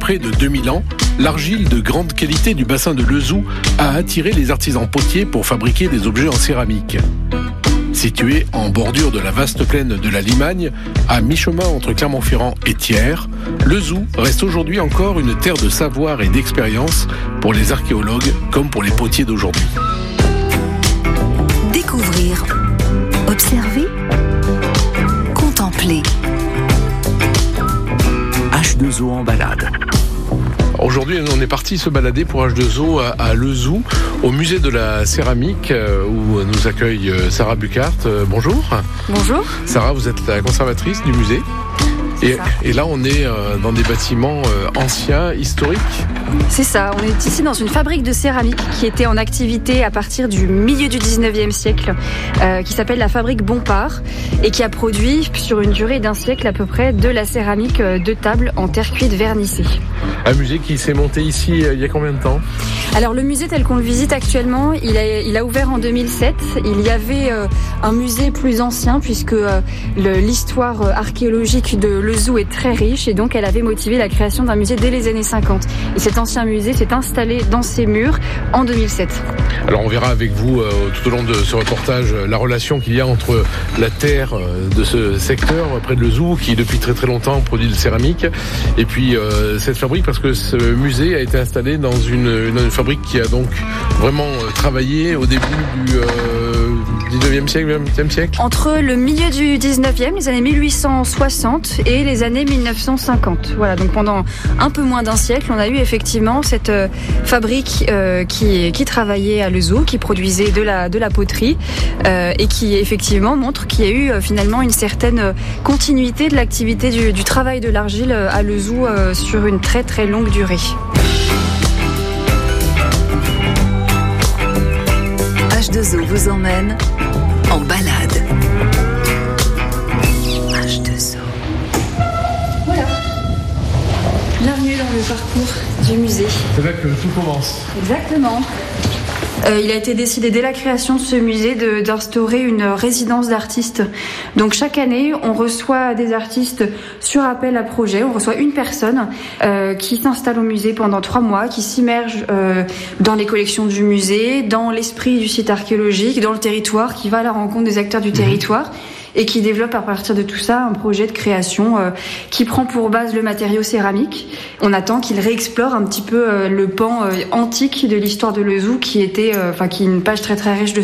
près de 2000 ans, l'argile de grande qualité du bassin de Lezoux a attiré les artisans potiers pour fabriquer des objets en céramique. Situé en bordure de la vaste plaine de la Limagne, à mi-chemin entre Clermont-Ferrand et Thiers, Lezoux reste aujourd'hui encore une terre de savoir et d'expérience pour les archéologues comme pour les potiers d'aujourd'hui. Découvrir, observer, contempler. H2O en balade. Aujourd'hui, on est parti se balader pour H2O à Lezoux, au musée de la céramique, où nous accueille Sarah Bucart. Bonjour. Bonjour. Sarah, vous êtes la conservatrice du musée. Et là, on est dans des bâtiments anciens, historiques. C'est ça, on est ici dans une fabrique de céramique qui était en activité à partir du milieu du 19e siècle, qui s'appelle la fabrique Bompard, et qui a produit sur une durée d'1 siècle à peu près de la céramique de table en terre cuite vernissée. Un musée qui s'est monté ici il y a combien de temps ? Alors le musée tel qu'on le visite actuellement, il a ouvert en 2007. Il y avait un musée plus ancien puisque l'histoire archéologique de Lezoux est très riche et donc elle avait motivé la création d'un musée dès les années 50. Et cet ancien musée s'est installé dans ses murs en 2007. Alors on verra avec vous tout au long de ce reportage la relation qu'il y a entre la terre de ce secteur près de Lezoux qui depuis très très longtemps produit de céramique et puis cette fabrique parce que ce musée a été installé dans une fabrique qui a donc vraiment travaillé au début du 19e siècle, 20e siècle. Entre le milieu du 19e, les années 1860 et les années 1950. Voilà, donc pendant un peu moins d'1 siècle, on a eu effectivement cette fabrique qui travaillait à Lezoux, qui produisait de la poterie et qui effectivement montre qu'il y a eu finalement une certaine continuité de l'activité du travail de l'argile à Lezoux sur une très très longue durée. H2O vous emmène en balade. H2O. Voilà. Bienvenue dans le parcours du musée. C'est là que tout commence. Exactement. Il a été décidé dès la création de ce musée d'instaurer une résidence d'artistes. Donc chaque année, on reçoit des artistes sur appel à projet. On reçoit une personne qui s'installe au musée pendant 3 mois, qui s'immerge dans les collections du musée, dans l'esprit du site archéologique, dans le territoire, qui va à la rencontre des acteurs du territoire et qui développe à partir de tout ça un projet de création qui prend pour base le matériau céramique. On attend qu'il réexplore un petit peu le pan antique de l'histoire de Lezoux qui est une page très très riche de